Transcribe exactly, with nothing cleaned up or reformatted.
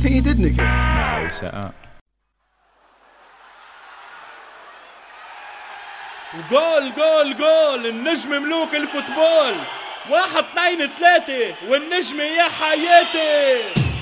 think he did nick it? No, he set up. وجول جول جول النجم ملوك الفوتبول. واحد اثنين ثلاثة والنجم يا حياتي.